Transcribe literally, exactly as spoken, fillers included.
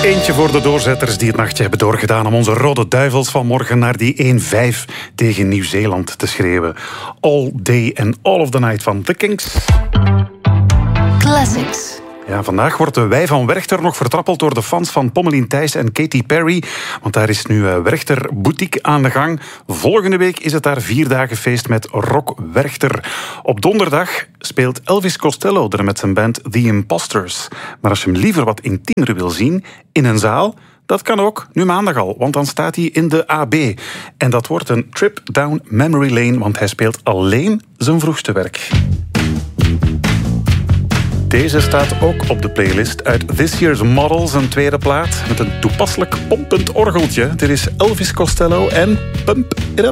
Eentje voor de doorzetters die het nachtje hebben doorgedaan om onze Rode Duivels van morgen naar die één vijf tegen Nieuw-Zeeland te schreeuwen. All Day and All of the Night van The Kinks. Classics. Ja, vandaag wordt de Wij van Werchter nog vertrappeld door de fans van Pommelien Thijs en Katy Perry. Want daar is nu Werchter Boutique aan de gang. Volgende week is het daar vier dagen feest met Rock Werchter. Op donderdag speelt Elvis Costello er met zijn band The Imposters. Maar als je hem liever wat intiemer wil zien, in een zaal, dat kan ook, nu maandag al, want dan staat hij in de A B. En dat wordt een trip down memory lane, want hij speelt alleen zijn vroegste werk. Deze staat ook op de playlist uit This Year's Models, een tweede plaat met een toepasselijk pompend orgeltje. Dit is Elvis Costello en Pump It Up.